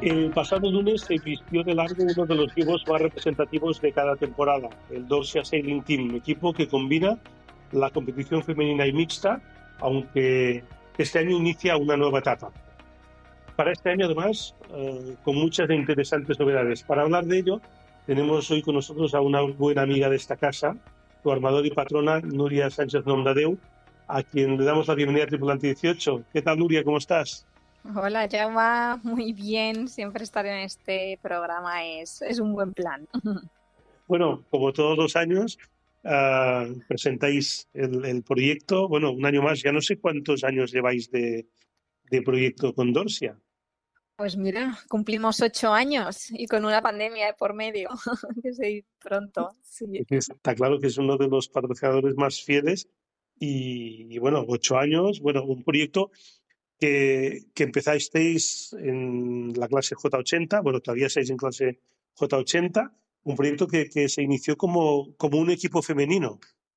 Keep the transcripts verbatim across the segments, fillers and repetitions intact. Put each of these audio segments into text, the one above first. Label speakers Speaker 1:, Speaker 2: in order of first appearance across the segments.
Speaker 1: El pasado lunes se vistió de largo uno de los equipos más representativos de cada temporada, el Dorsia Sailing Team, equipo que combina la competición femenina y mixta, aunque este año inicia una nueva etapa. Para este año, además, eh, con muchas e interesantes novedades. Para hablar de ello, tenemos hoy con nosotros a una buena amiga de esta casa, su armador y patrona, Núria Sánchez Nomdadeu, a quien le damos la bienvenida a Tripulante dieciocho. ¿Qué tal, Núria? ¿Cómo estás?
Speaker 2: Hola, Jaume, muy bien. Siempre estar en este programa es, es un buen plan.
Speaker 1: Bueno, como todos los años, uh, presentáis el, el proyecto. Bueno, un año más, ya no sé cuántos años lleváis de, de proyecto con Dorsia.
Speaker 2: Pues mira, cumplimos ocho años y con una pandemia de por medio, que se dice pronto. Sí.
Speaker 1: Está claro que es uno de los patrocinadores más fieles y, y bueno, ocho años, bueno, un proyecto que, que empezasteis en la clase J ochenta, bueno, todavía estáis en clase J ochenta, un proyecto que, que se inició como, como un equipo femenino.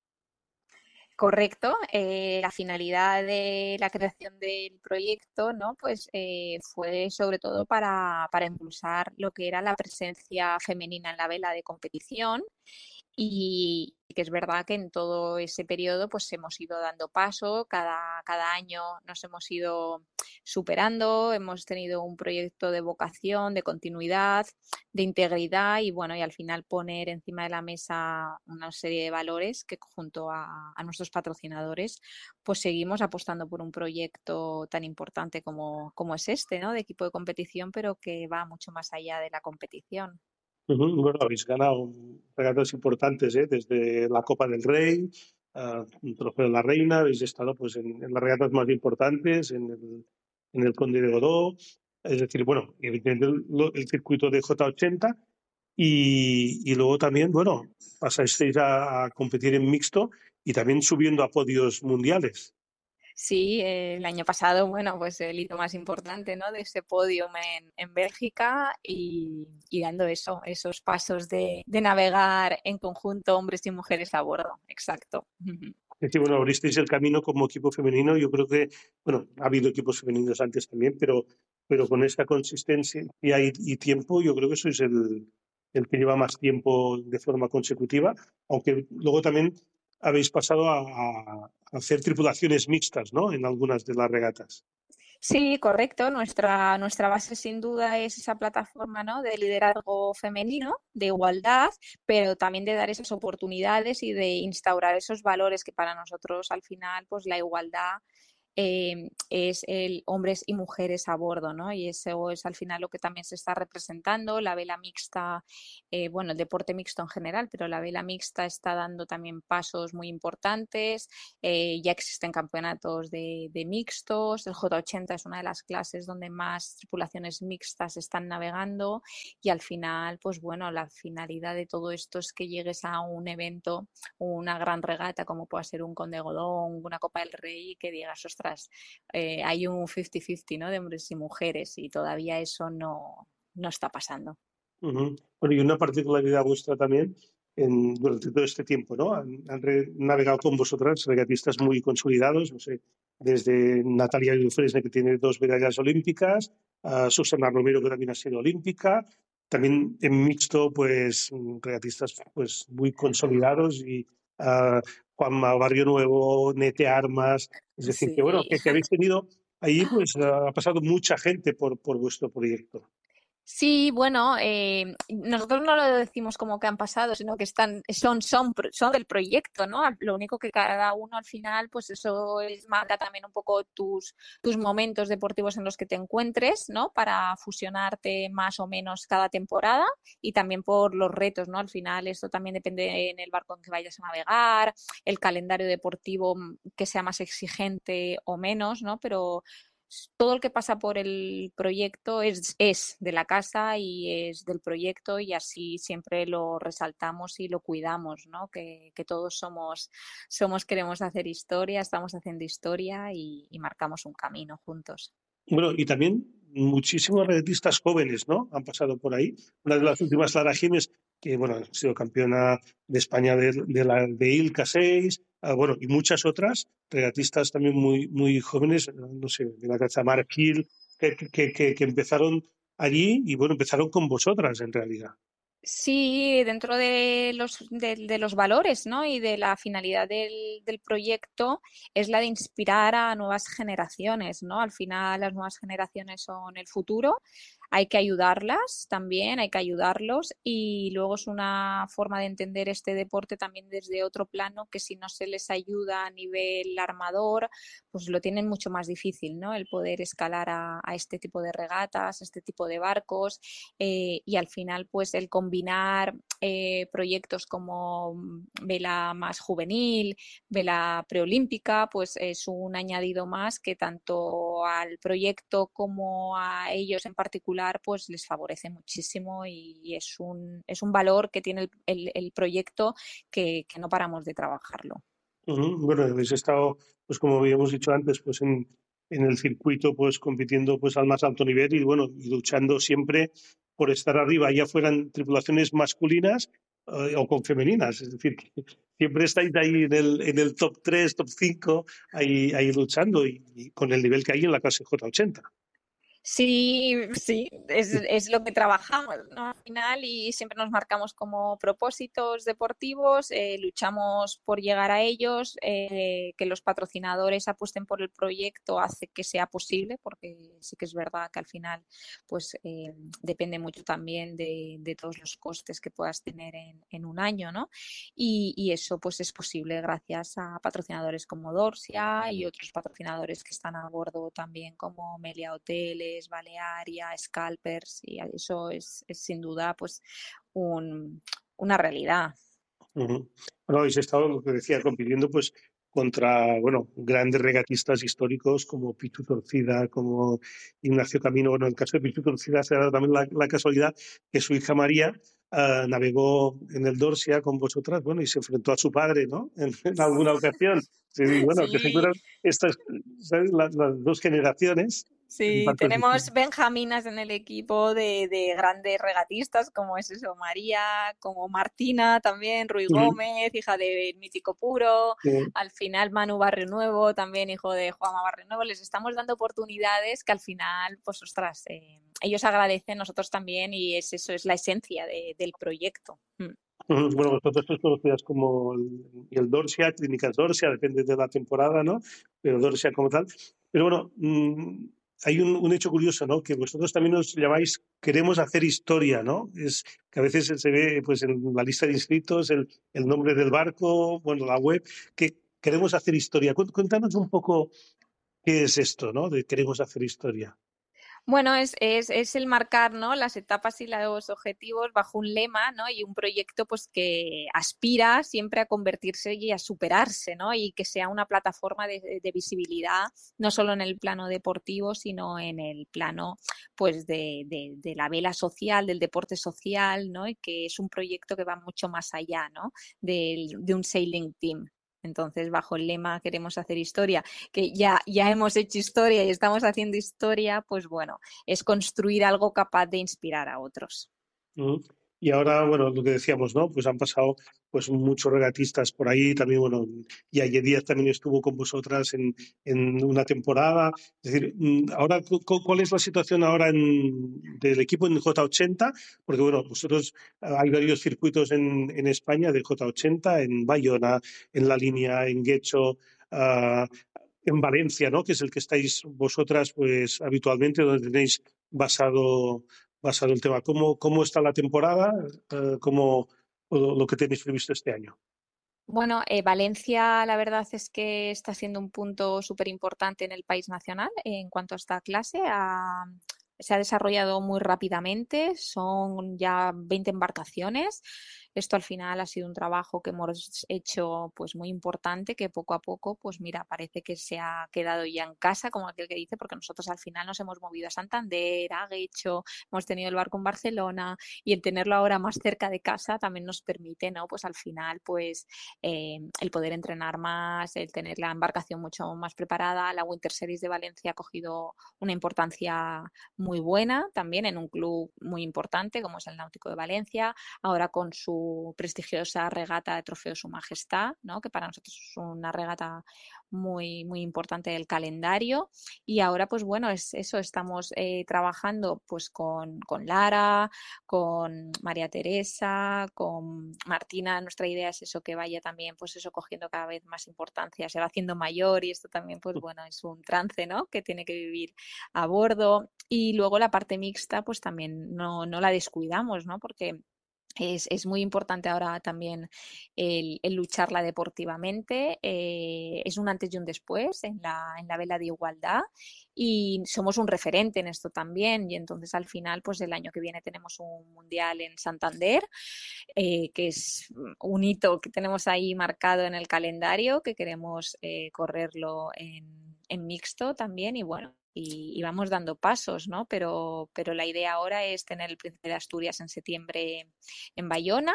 Speaker 2: Correcto. Eh, la finalidad de la creación del proyecto, ¿no? Pues eh, fue sobre todo para, para impulsar lo que era la presencia femenina en la vela de competición. Y que es verdad que en todo ese periodo pues hemos ido dando paso, cada, cada año nos hemos ido superando, hemos tenido un proyecto de vocación, de continuidad, de integridad y bueno, y al final poner encima de la mesa una serie de valores que junto a, a nuestros patrocinadores pues seguimos apostando por un proyecto tan importante como, como es este, ¿no? De equipo de competición, pero que va mucho más allá de la competición.
Speaker 1: Uh-huh. Bueno, habéis ganado regatas importantes, ¿eh? Desde la Copa del Rey, uh, un trofeo de la Reina, habéis estado pues en, en las regatas más importantes, en el, en el Conde de Godó, es decir, bueno, evidentemente el, el circuito de J ochenta y, y luego también, bueno, pasasteis a, a competir en mixto y también subiendo a podios mundiales.
Speaker 2: Sí, eh, el año pasado, bueno, pues el hito más importante, ¿no? De ese podium en, en Bélgica y, y dando eso, esos pasos de, de navegar en conjunto hombres y mujeres a bordo. Exacto.
Speaker 1: Es decir, bueno, abristeis el camino como equipo femenino. Yo creo que, bueno, ha habido equipos femeninos antes también, pero, pero con esta consistencia y, y tiempo, yo creo que sois el, el que lleva más tiempo de forma consecutiva, aunque luego también habéis pasado a, a hacer tripulaciones mixtas, ¿no? En algunas de las regatas.
Speaker 2: Sí, correcto. Nuestra, nuestra base sin duda es esa plataforma, ¿no? De liderazgo femenino, de igualdad, pero también de dar esas oportunidades y de instaurar esos valores que para nosotros al final, pues la igualdad eh, es el hombres y mujeres a bordo, ¿no? Y eso es al final lo que también se está representando. La vela mixta, eh, bueno, el deporte mixto en general, pero la vela mixta está dando también pasos muy importantes. Eh, ya existen campeonatos de, de mixtos. El J ochenta es una de las clases donde más tripulaciones mixtas están navegando y al final, pues bueno, la finalidad de todo esto es que llegues a un evento, una gran regata como pueda ser un Conde Godó, una Copa del Rey y que digas, ostras, eh, hay un cincuenta cincuenta, ¿no? De hombres y mujeres y todavía eso no, no está pasando.
Speaker 1: Uh-huh. Bueno, y una particularidad vuestra también en, durante todo este tiempo, ¿no? Han, han re, navegado con vosotras regatistas muy consolidados, no sé, desde Natalia Dufresne, que tiene dos medallas olímpicas, a Susana Romero, que también ha sido olímpica, también en mixto, pues, regatistas pues muy consolidados y uh, Juanma Barrio Nuevo, Nete Armas, es decir, que bueno,
Speaker 2: Sí.
Speaker 1: que, que habéis tenido ahí, pues ha pasado mucha gente por, por vuestro proyecto.
Speaker 2: Sí, bueno, eh, nosotros no lo decimos como que han pasado, sino que están, son, son, son del proyecto, ¿no? Lo único que cada uno al final, pues eso es, marca también un poco tus, tus momentos deportivos en los que te encuentres, ¿no? Para fusionarte más o menos cada temporada y también por los retos, ¿no? Al final esto también depende en el barco en que vayas a navegar, el calendario deportivo que sea más exigente o menos, ¿no? Pero todo el que pasa por el proyecto es, es de la casa y es del proyecto y así siempre lo resaltamos y lo cuidamos, ¿no? Que, que todos somos, somos, queremos hacer historia, estamos haciendo historia y, y marcamos un camino juntos.
Speaker 1: Bueno, y también muchísimos regatistas jóvenes, ¿no? Han pasado por ahí. Una de las últimas, Lara Jiménez, que, bueno, ha sido campeona de España de, de la de Ilka seis, uh, bueno, y muchas otras regatistas también muy, muy jóvenes, no sé, de la Cachamar Gil, que, que, que, que empezaron allí y bueno, empezaron con vosotras en realidad.
Speaker 2: Sí, dentro de los, de, de los valores, ¿no? Y de la finalidad del, del proyecto es la de inspirar a nuevas generaciones, ¿no? Al final las nuevas generaciones son el futuro, hay que ayudarlas también, hay que ayudarlos y luego es una forma de entender este deporte también desde otro plano que si no se les ayuda a nivel armador, pues lo tienen mucho más difícil, ¿no? El poder escalar a, a este tipo de regatas, a este tipo de barcos eh, y al final pues el combinar eh, proyectos como vela más juvenil, vela preolímpica, pues es un añadido más que tanto al proyecto como a ellos en particular pues les favorece muchísimo y, y es, un, es un valor que tiene el, el, el proyecto que, que no paramos de trabajarlo.
Speaker 1: Ujú. Bueno, habéis estado, pues como habíamos dicho antes, pues en, en el circuito, pues compitiendo pues al más alto nivel y bueno, y luchando siempre por estar arriba, ya fueran tripulaciones masculinas eh, o con femeninas. Es decir, que siempre estáis ahí en el, en el top tres top cinco ahí, ahí luchando y, y con el nivel que hay en la clase J ochenta.
Speaker 2: Sí, sí, es, es lo que trabajamos, ¿no? Al final y siempre nos marcamos como propósitos deportivos, eh, luchamos por llegar a ellos, eh, que los patrocinadores apuesten por el proyecto hace que sea posible, porque sí que es verdad que al final pues eh, depende mucho también de, de, todos los costes que puedas tener en, en un año, ¿no? Y, y, eso pues es posible gracias a patrocinadores como Dorsia y otros patrocinadores que están a bordo también como Melia Hoteles, Balearia, Scalpers y eso es, es sin duda pues un, una realidad.
Speaker 1: Uh-huh. Bueno, habéis estado, lo que decía, compitiendo pues contra, bueno, grandes regatistas históricos como Pitu Torcida, como Ignacio Camino. Bueno, en el caso de Pitu Torcida se ha dado también la, la casualidad que su hija María uh, navegó en el Dorsia con vosotras, bueno, y se enfrentó a su padre, ¿no? En, en alguna ocasión. Sí, bueno, que se
Speaker 2: Sí.
Speaker 1: curan estas, ¿sabes? Las, las dos generaciones. En
Speaker 2: Sí,
Speaker 1: partes
Speaker 2: tenemos
Speaker 1: distintas.
Speaker 2: benjaminas en el equipo de, de grandes regatistas, como es eso, María, como Martina también, Ruy
Speaker 1: Uh-huh.
Speaker 2: Gómez, hija de Mítico Puro,
Speaker 1: Uh-huh.
Speaker 2: al final Manu Barrio Nuevo, también hijo de Juanma Barrio Nuevo, les estamos dando oportunidades que al final, pues ostras, eh, ellos agradecen, nosotros también, y es eso, es la esencia de, del proyecto. Mm.
Speaker 1: Bueno, vosotros sois conocidas como el, el Dorsia, Clínicas Dorsia, depende de la temporada, ¿no? Pero Dorsia como tal. Pero bueno, mmm, hay un, un, hecho curioso, ¿no? Que vosotros también os llamáis queremos hacer historia, ¿no? Es que a veces se ve pues en la lista de inscritos el, el nombre del barco, bueno, la web, que queremos hacer historia. Cuéntanos un poco qué es esto, ¿no? De queremos hacer historia.
Speaker 2: Bueno, es, es, es el marcar, ¿no?, las etapas y los objetivos bajo un lema, ¿no?, y un proyecto pues que aspira siempre a convertirse y a superarse, ¿no?, y que sea una plataforma de, de visibilidad no solo en el plano deportivo, sino en el plano pues de, de, de la vela social, del deporte social, ¿no?, y que es un proyecto que va mucho más allá, ¿no?, de, de un sailing team. Entonces, bajo el lema queremos hacer historia, que ya, ya hemos hecho historia y estamos haciendo historia, pues bueno, es construir algo capaz de inspirar a otros.
Speaker 1: Uh-huh. Y ahora, bueno, lo que decíamos, ¿no? Pues han pasado pues muchos regatistas por ahí, también, bueno, y ayer Díaz también estuvo con vosotras en, en una temporada. Es decir, ahora, ¿cuál es la situación ahora en, del equipo en J ochenta? Porque, bueno, vosotros hay varios circuitos en, en España de J ochenta, en Bayona, en La Línea, en Guecho, uh, en Valencia, ¿no? Que es el que estáis vosotras, pues, habitualmente, donde tenéis basado basado el tema. ¿Cómo, cómo está la temporada? Eh, ¿Cómo lo, lo que tenéis previsto este año?
Speaker 2: Bueno, eh, Valencia la verdad es que está siendo un punto súper importante en el país nacional en cuanto a esta clase. Ha, se ha desarrollado muy rápidamente, son ya veinte embarcaciones. Esto al final ha sido un trabajo que hemos hecho pues muy importante, que poco a poco, pues mira, parece que se ha quedado ya en casa, como aquel que dice, porque nosotros al final nos hemos movido a Santander, a Guecho, hemos tenido el barco en Barcelona y el tenerlo ahora más cerca de casa también nos permite, ¿no? Pues al final, pues eh, el poder entrenar más, el tener la embarcación mucho más preparada. La Winter Series de Valencia ha cogido una importancia muy buena también en un club muy importante como es el Náutico de Valencia, ahora con su su prestigiosa regata de Trofeo Su Majestad, ¿no? Que para nosotros es una regata muy, muy importante del calendario. Y ahora, pues bueno, es eso, estamos eh, trabajando pues con, con Lara, con María Teresa, con Martina. Nuestra idea es eso, que vaya también, pues eso, cogiendo cada vez más importancia, se va haciendo mayor y esto también, pues bueno, es un trance, ¿no? Que tiene que vivir a bordo. Y luego la parte mixta, pues también no, no la descuidamos, ¿no? Porque es, es muy importante ahora también el, el lucharla deportivamente. Eh, es un antes y un después en la, en la vela de igualdad y somos un referente en esto también. Y entonces al final, pues el año que viene tenemos un mundial en Santander, eh, que es un hito que tenemos ahí marcado en el calendario, que queremos eh, correrlo en, en mixto también. Y bueno, y, y vamos dando pasos, ¿no? Pero, pero la idea ahora es tener el Príncipe de Asturias en septiembre en Bayona.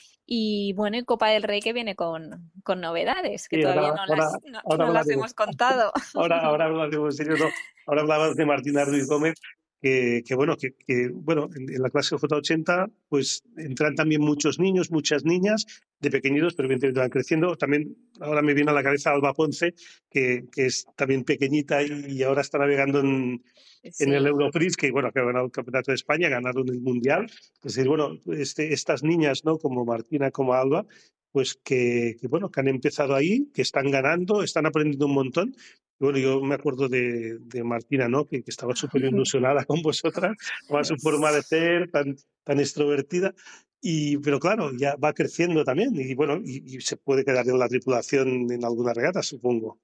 Speaker 2: Y bueno, y Copa del Rey que viene con, con novedades, que
Speaker 1: Sí,
Speaker 2: todavía
Speaker 1: ahora,
Speaker 2: no
Speaker 1: ahora,
Speaker 2: las, no,
Speaker 1: ahora
Speaker 2: no las
Speaker 1: hablaremos.
Speaker 2: hemos contado.
Speaker 1: Ahora, ahora hablaremos en serio, no. Ahora hablabas de Martina Ruiz Gómez, que, que bueno, que, que, bueno, en, en la clase J ochenta pues entran también muchos niños, muchas niñas, de pequeñitos, pero evidentemente van creciendo. También ahora me viene a la cabeza Alba Ponce, que, que es también pequeñita y, y ahora está navegando en, en el
Speaker 2: Sí.
Speaker 1: Eurofris, que bueno, que ha ganado el Campeonato de España, ganaron el Mundial. Es decir, bueno, este, estas niñas, ¿no? Como Martina, como Alba, pues que, que, bueno, que han empezado ahí, que están ganando, están aprendiendo un montón. Y bueno, yo me acuerdo de, de Martina, ¿no? Que, que estaba súper ilusionada con vosotras, con su forma de ser tan, tan extrovertida. Y, pero claro, ya va creciendo también y bueno, y, y se puede quedar en la tripulación en alguna regata, supongo.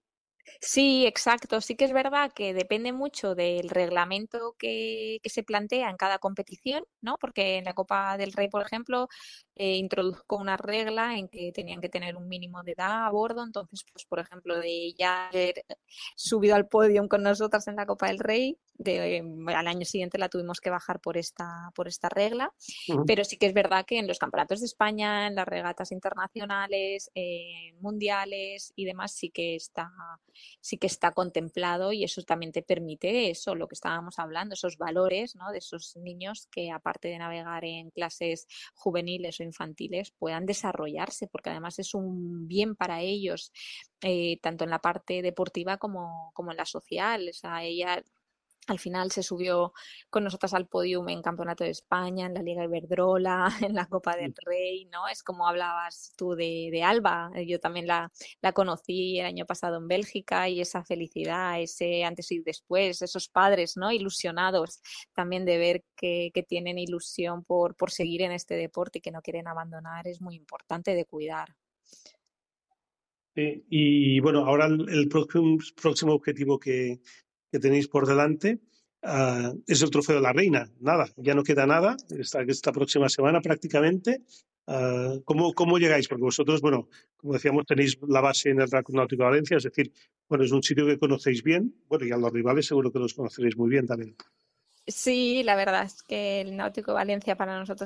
Speaker 2: Sí, exacto. Sí que es verdad que depende mucho del reglamento que, que se plantea en cada competición, ¿no? Porque en la Copa del Rey, por ejemplo, eh, introduzco una regla en que tenían que tener un mínimo de edad a bordo. Entonces, pues, por ejemplo, de ya haber subido al podio con nosotras en la Copa del Rey, de, eh, al año siguiente la tuvimos que bajar por esta, por esta regla.
Speaker 1: Uh-huh.
Speaker 2: Pero sí que es verdad que en los campeonatos de España, en las regatas internacionales, eh, mundiales y demás, sí que está sí que está contemplado y eso también te permite eso, lo que estábamos hablando, esos valores, ¿no? De esos niños que aparte de navegar en clases juveniles o infantiles puedan desarrollarse, porque además es un bien para ellos, eh, tanto en la parte deportiva como, como en la social. O sea, ella al final se subió con nosotras al podium en Campeonato de España, en la Liga Iberdrola, en la Copa del Rey, ¿no? Es como hablabas tú de, de Alba. Yo también la, la conocí el año pasado en Bélgica y esa felicidad, ese antes y después, esos padres, ¿no? Ilusionados también de ver que, que tienen ilusión por, por seguir en este deporte y que no quieren abandonar, es muy importante de cuidar.
Speaker 1: Sí, y bueno, ahora el, el próximo, próximo objetivo que, que tenéis por delante uh, es el Trofeo de la Reina. Nada, ya no queda nada, esta, esta próxima semana prácticamente. Uh, ¿cómo, ¿Cómo llegáis? Porque vosotros, bueno, como decíamos, tenéis la base en el Real Club Náutico de Valencia, es decir, bueno, es un sitio que conocéis bien, bueno, y a los rivales seguro que los conoceréis muy bien también.
Speaker 2: Sí, la verdad es que el Náutico Valencia para nosotros